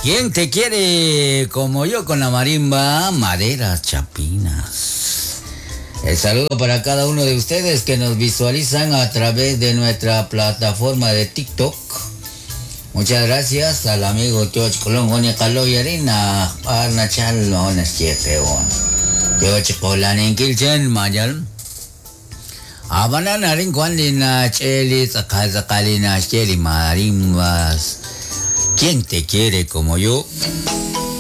¿Quién te quiere como yo con la marimba Maderas Chapinas? El saludo para cada uno de ustedes que nos visualizan a través de nuestra plataforma de TikTok. Muchas gracias al amigo George Colón, Onia Carlo y Arena, Arna Charlo, Ona Chiepeon. George Colón en Kilchen, Mayal. Abanan narin Juanina, Cheli, Zakalina, Cheli, Marimbas. ¿Quién te quiere como yo?